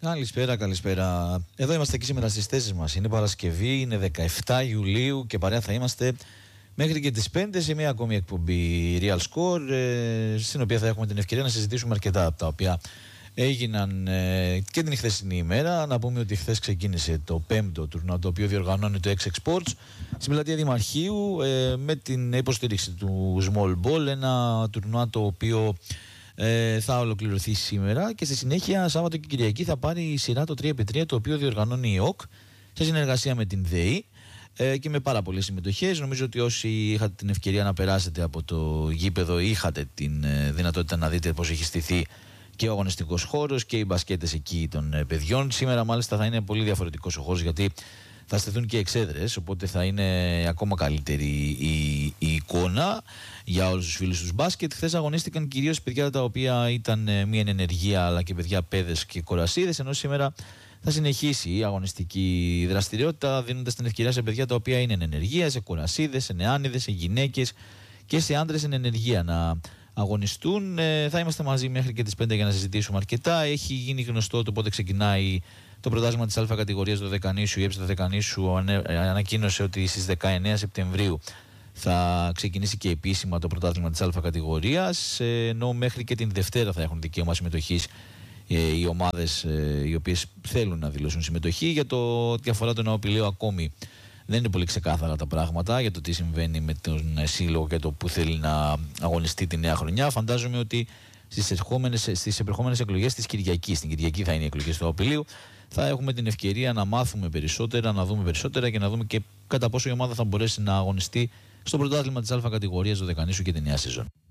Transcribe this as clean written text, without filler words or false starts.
Καλησπέρα, καλησπέρα. Εδώ είμαστε και σήμερα στις θέσεις μας. Είναι Παρασκευή, είναι 17 Ιουλίου και παρέα θα είμαστε μέχρι και τις 5 σε μια ακόμη εκπομπή Real Score, στην οποία θα έχουμε την ευκαιρία να συζητήσουμε αρκετά από τα οποία έγιναν και την χθεσινή ημέρα. Να πούμε ότι χθες ξεκίνησε το 5ο τουρνουά το οποίο διοργανώνει το Exex Sports στην πλατεία Δημαρχείου με την υποστήριξη του Small Ball, ένα τουρνουά το οποίο θα ολοκληρωθεί σήμερα και στη συνέχεια Σάββατο και Κυριακή θα πάρει η σειρά το 3x3 το οποίο διοργανώνει η ΟΚ σε συνεργασία με την ΔΕΗ και με πάρα πολλές συμμετοχές. Νομίζω ότι όσοι είχατε την ευκαιρία να περάσετε από το γήπεδο είχατε την δυνατότητα να δείτε πώς έχει στηθεί και ο αγωνιστικός χώρος και οι μπασκέτες εκεί των παιδιών. Σήμερα μάλιστα θα είναι πολύ διαφορετικός ο χώρος γιατί θα στεθούν και εξέδρες, οπότε θα είναι ακόμα καλύτερη η εικόνα για όλους τους φίλους τους μπάσκετ. Χθες αγωνίστηκαν κυρίως παιδιά τα οποία ήταν μία εν ενεργεία αλλά και παιδιά παιδες και κορασίδες, ενώ σήμερα θα συνεχίσει η αγωνιστική δραστηριότητα δίνοντας την ευκαιρία σε παιδιά τα οποία είναι εν ενεργεία, σε κορασίδες, σε νεάνιδες, σε γυναίκες και σε άντρες εν ενεργεία να αγωνιστούν. Θα είμαστε μαζί μέχρι και τις 5 για να συζητήσουμε αρκετά. Έχει γίνει γνωστό το πότε ξεκινάει το πρωτάθλημα της Α κατηγορίας του Δεκανήσου. Η ΕΠΣ του Δεκανήσου ανακοίνωσε ότι στις 19 Σεπτεμβρίου θα ξεκινήσει και επίσημα το πρωτάθλημα της Α κατηγορίας, ενώ μέχρι και την Δευτέρα θα έχουν δικαίωμα συμμετοχής οι ομάδες οι οποίες θέλουν να δηλώσουν συμμετοχή. Για το ότι αφορά τον Ναοπηλαίο ακόμη δεν είναι πολύ ξεκάθαρα τα πράγματα για το τι συμβαίνει με τον σύλλογο και το που θέλει να αγωνιστεί τη νέα χρονιά. Φαντάζομαι ότι στις επερχόμενες εκλογές της Κυριακής, στην Κυριακή θα είναι οι εκλογές του Ναοπηλαίου, θα έχουμε την ευκαιρία να μάθουμε περισσότερα, να δούμε περισσότερα και να δούμε και κατά πόσο η ομάδα θα μπορέσει να αγωνιστεί στο πρωτάθλημα της Α κατηγορίας του Δεκανήσου και τη νέα σεζόν.